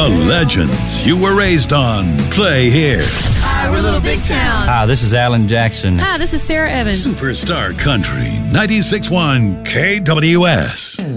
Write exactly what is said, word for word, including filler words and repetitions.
The legends you were raised on play here. Hi, we're Little Big Town. Hi, this is Alan Jackson. Hi, this is Sarah Evans. Superstar Country, ninety-six point one K W S.